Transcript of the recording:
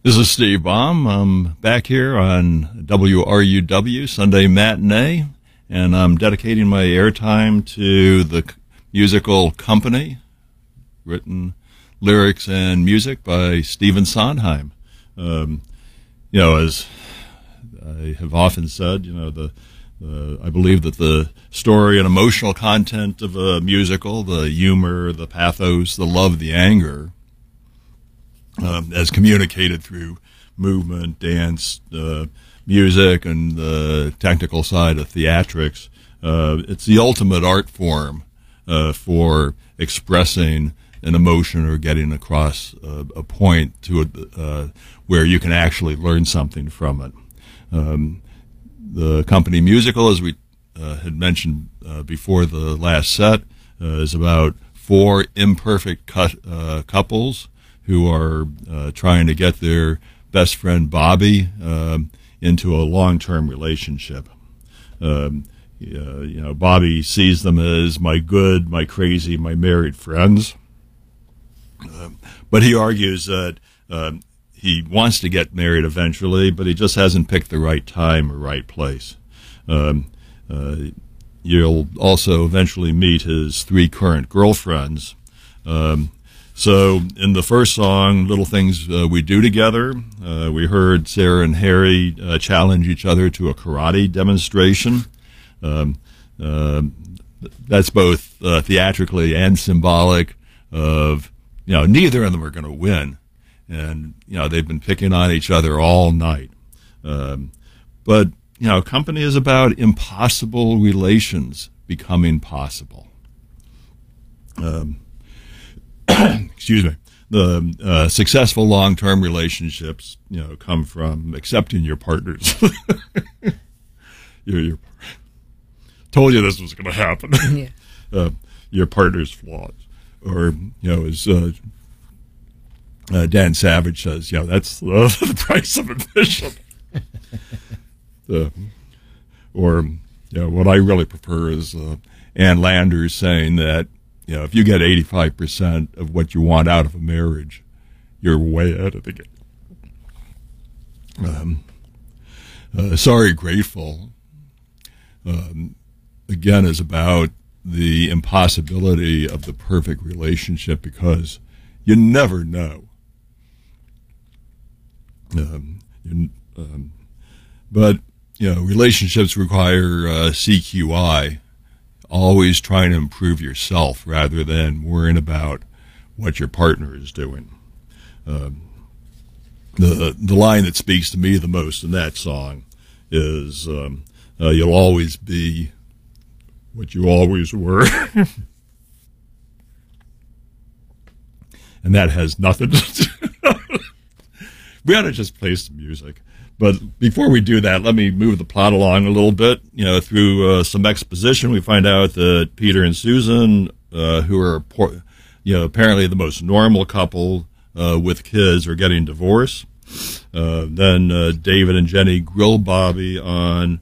This is Steve Baum. I'm back here on WRUW Sunday Matinee, and I'm dedicating my airtime to the musical Company, written lyrics and music by Stephen Sondheim. As I have often said, I believe that the story and emotional content of a musical, the humor, the pathos, the love, the anger, as communicated through movement, dance, music, and the technical side of theatrics, it's the ultimate art form for expressing an emotion or getting across a point to where you can actually learn something from it. The Company musical, as we had mentioned before the last set, is about four imperfect couples who are trying to get their best friend Bobby into a long-term relationship. Bobby sees them as my good, my crazy, my married friends. But he argues that he wants to get married eventually, but he just hasn't picked the right time or right place. You'll also eventually meet his three current girlfriends. So in the first song, Little Things We Do Together, we heard Sarah and Harry challenge each other to a karate demonstration. That's both theatrically and symbolic of, neither of them are going to win. And, they've been picking on each other all night. But Company is about impossible relations becoming possible. Excuse me. The successful long-term relationships, come from accepting your partners. your told you this was going to happen. Yeah. Your partner's flaws, or as Dan Savage says, that's the price of admission. What I really prefer is Ann Landers saying that, if you get 85% of what you want out of a marriage, you're way ahead of the game. Sorry, Grateful, again, is about the impossibility of the perfect relationship because you never know. But relationships require CQI, always trying to improve yourself rather than worrying about what your partner is doing. The line that speaks to me the most in that song is, you'll always be what you always were. And that has nothing to do. We ought to just play some music. But before we do that, let me move the plot along a little bit. Through some exposition, we find out that Peter and Susan, who are apparently the most normal couple with kids, are getting divorced. Then David and Jenny grill Bobby on